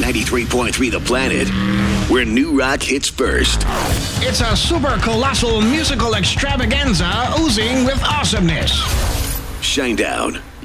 93.3 The Planet, where new rock hits first. It's a super colossal musical extravaganza oozing with awesomeness. Shinedown,